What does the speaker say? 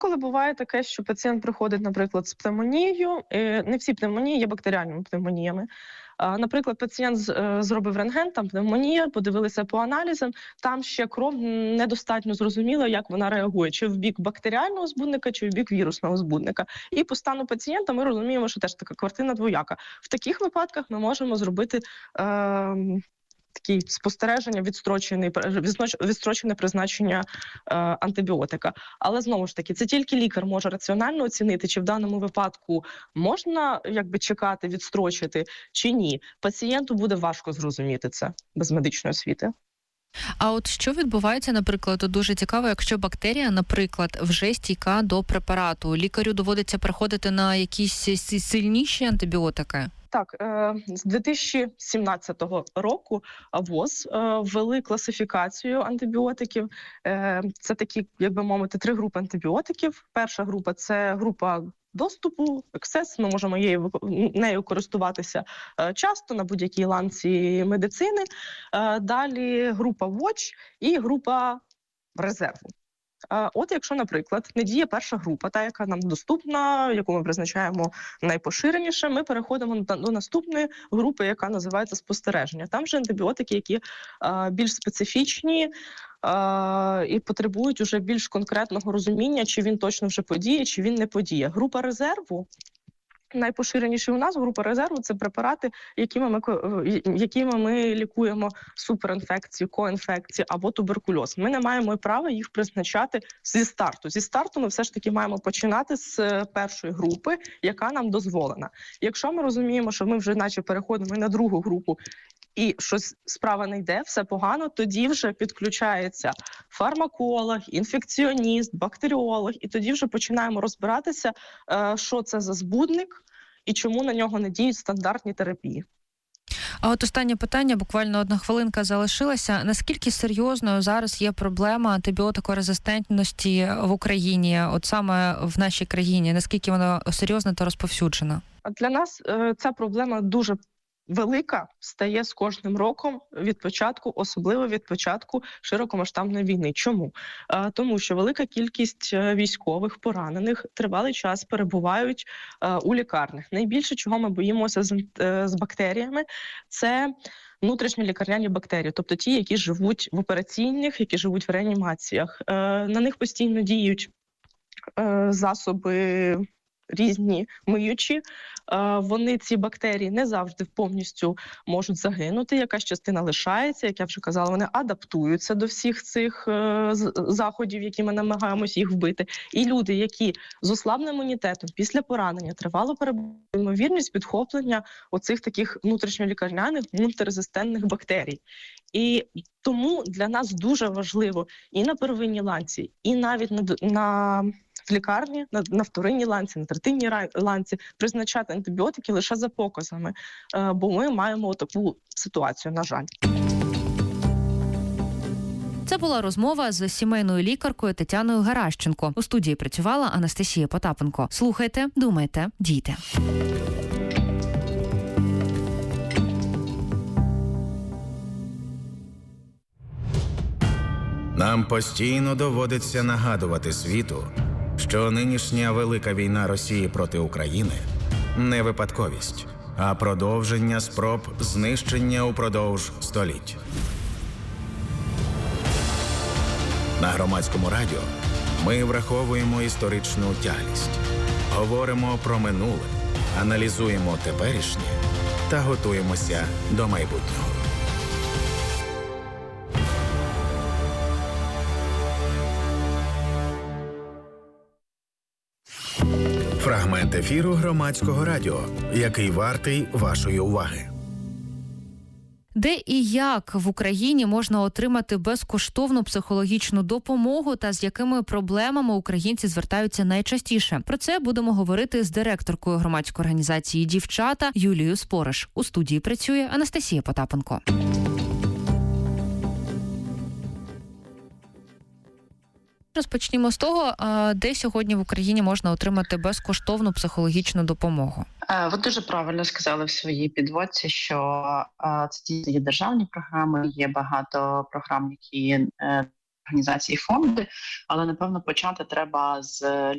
Коли буває таке, що пацієнт приходить, наприклад, з пневмонією, не всі пневмонії є бактеріальними пневмоніями. Наприклад, пацієнт зробив рентген, там пневмонія, подивилися по аналізам, там ще кров недостатньо зрозуміла, як вона реагує, чи в бік бактеріального збудника, чи в бік вірусного збудника. І по стану пацієнта ми розуміємо, що теж така картина двояка. В таких випадках ми можемо зробити такі спостереження, відстрочене призначення антибіотика. Але, знову ж таки, це тільки лікар може раціонально оцінити, чи в даному випадку можна чекати, відстрочити, чи ні. Пацієнту буде важко зрозуміти це без медичної освіти. А от що відбувається, наприклад, дуже цікаво, якщо бактерія, наприклад, вже стійка до препарату, лікарю доводиться переходити на якісь сильніші антибіотики? Так, з 2017 року ВОЗ ввели класифікацію антибіотиків. Це такі, як би мовити, 3 групи антибіотиків. Перша група – це група доступу, екзес, ми можемо нею користуватися часто на будь-якій ланці медицини. Далі група ВОЧ і група резерву. От якщо, наприклад, не діє перша група, та, яка нам доступна, яку ми призначаємо найпоширеніше, ми переходимо до наступної групи, яка називається спостереження. Там же антибіотики, які більш специфічні і потребують уже більш конкретного розуміння, чи він точно вже подіє, чи він не подіє. Група найпоширеніші у нас група резерву – це препарати, якими ми лікуємо суперінфекції, коінфекції або туберкульоз. Ми не маємо права їх призначати зі старту. Зі старту ми все ж таки маємо починати з першої групи, яка нам дозволена. Якщо ми розуміємо, що ми вже наче переходимо на другу групу, і щось справа не йде, все погано, тоді вже підключається фармаколог, інфекціоніст, бактеріолог, і тоді вже починаємо розбиратися, що це за збудник і чому на нього не діють стандартні терапії. А от останнє питання, буквально 1 хвилинка залишилася. Наскільки серйозною зараз є проблема антибіотикорезистентності в Україні, от саме в нашій країні? Наскільки вона серйозна та розповсюджена? Для нас ця проблема дуже велика, стає з кожним роком особливо від початку широкомасштабної війни. Чому? Тому що велика кількість військових, поранених тривалий час перебувають у лікарнях. Найбільше, чого ми боїмося з бактеріями, це внутрішньолікарняні бактерії, тобто ті, які живуть в операційних, які живуть в реанімаціях. На них постійно діють засоби різні миючі, вони, ці бактерії, не завжди повністю можуть загинути, якась частина лишається, як я вже казала, вони адаптуються до всіх цих заходів, які ми намагаємося їх вбити. І люди, які з ослабленим імунітетом після поранення тривало перебувають, ймовірність підхоплення оцих таких внутрішньолікарняних мультирезистентних бактерій. І тому для нас дуже важливо і на первинній ланці, і навіть в лікарні, на вторинній ланці, на третинній ланці призначати антибіотики лише за показами, бо ми маємо таку ситуацію, на жаль. Це була розмова з сімейною лікаркою Тетяною Гаращенко. У студії працювала Анастасія Потапенко. Слухайте, думайте, дійте. Нам постійно доводиться нагадувати світу, що нинішня велика війна Росії проти України – не випадковість, а продовження спроб знищення упродовж століть. На Громадському радіо ми враховуємо історичну тяглість, говоримо про минуле, аналізуємо теперішнє та готуємося до майбутнього. Фрагмент ефіру Громадського радіо, який вартий вашої уваги. Де і як в Україні можна отримати безкоштовну психологічну допомогу та з якими проблемами українці звертаються найчастіше? Про це будемо говорити з директоркою громадської організації «Дівчата» Юлією Спориш. У студії працює Анастасія Потапенко. Розпочнімо з того, де сьогодні в Україні можна отримати безкоштовну психологічну допомогу. Ви дуже правильно сказали в своїй підводці, що це є державні програми, є багато програм, які організації, фонди, але, напевно, почати треба з